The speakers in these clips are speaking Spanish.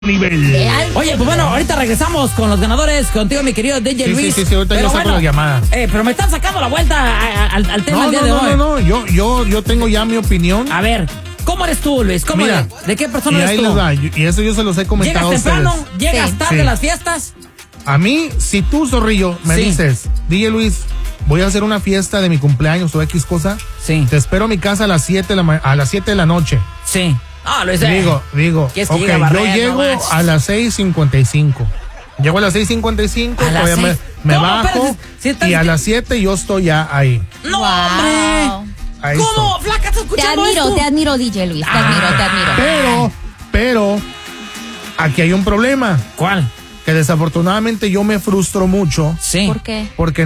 nivel. Oye, pues bueno, ahorita regresamos con los ganadores contigo, mi querido DJ Luis. Sí, ahorita yo saco las llamadas. Pero me están sacando la vuelta al tema del día de hoy. No, yo tengo ya mi opinión. A ver, ¿cómo eres tú, Luis? Mira, ¿De qué persona y eres ahí tú? les va, y eso yo se los he comentado a ¿Llegas ustedes. temprano? ¿Llegas tarde a las fiestas? A mí, si tú, Zorrillo, me dices, DJ Luis, voy a hacer una fiesta de mi cumpleaños o X cosa, te espero a mi casa a las 7 de la noche. Sí. Ah, Luis, Digo, ok, yo llego a las 6:55. Llego a las 6:55, todavía me bajo, y a las 7 yo estoy ya ahí. ¡No, hombre! Ahí ¿Cómo? estoy. Flaca, ¿estás escuchando esto? Te admiro, DJ Luis, te admiro. Pero, aquí hay un problema. ¿Cuál? Que desafortunadamente yo me frustro mucho. Sí. ¿Por qué? Porque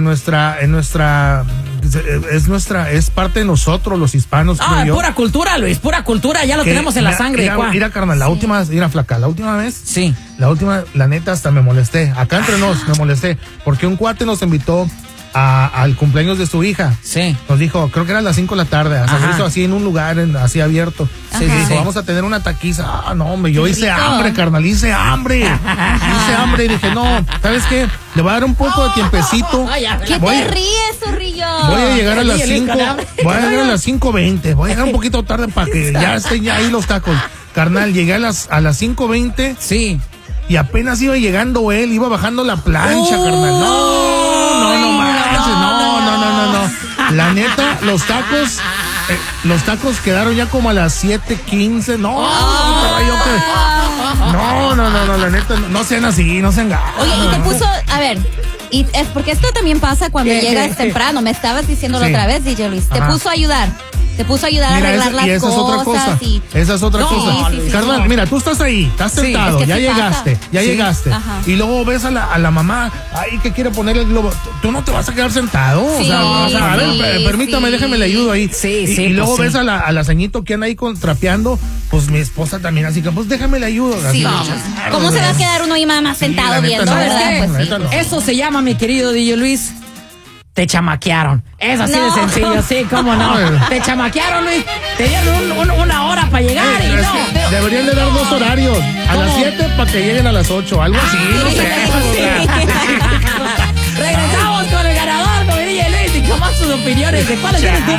es parte de nosotros, los hispanos. Es pura cultura, Luis, pura cultura, ya lo tenemos en la sangre. Mira, carnal, la última vez. Sí. La neta hasta me molesté. Acá entre nos me molesté. Porque un cuate nos invitó al cumpleaños de su hija. Sí. Nos dijo, creo que era a las 5 de la tarde. Se hizo así en un lugar así abierto. Sí, dijo, sí. vamos a tener una taquiza. No, hombre, yo hice hambre, carnal, hice hambre. Y dije, no, ¿sabes qué? Le voy a dar un poco de tiempecito. ¿Qué te ríes, Zorrillo? Voy a llegar a las 5. Voy a llegar a las 5:20. Voy a llegar un poquito tarde para que ya estén ya ahí los tacos. Carnal, llegué a las 5:20. Sí. Y apenas iba llegando él, iba bajando la plancha, carnal. No. La neta, los tacos quedaron ya como a las 7:15. No, la neta, no sean así, no sean gachos. Oye, y te puso, a ver, y es porque esto también pasa cuando llegas temprano. Me estabas diciéndolo otra vez, DJ Luis. Te puso a ayudar. Te puso a ayudar a arreglar las esa cosas. Es otra cosa. Esa es otra cosa. Carnal, mira, tú estás ahí, estás sentado, es que ya llegaste. Ajá. Y luego ves a la mamá, ahí que quiere poner el globo. Tú no te vas a quedar sentado. A ver, permítame, déjame le ayudo ahí. Y luego ves a la ceñito que anda ahí trapeando. Pues mi esposa también, así que pues déjame le ayudo. Sí. ¿Cómo se va a quedar uno ahí más sentado viendo, verdad? Eso se llama, mi querido DJ Luis, te chamaquearon. Es así de sencillo, sí, cómo no. Te chamaquearon, Luis. Te dieron una hora para llegar y no. Deberían de dar 2 horarios. A las 7 para que lleguen a las 8, algo así. No sé. Regresamos con el ganador, con DJ Luis, y con más sus opiniones de cuáles eres tú.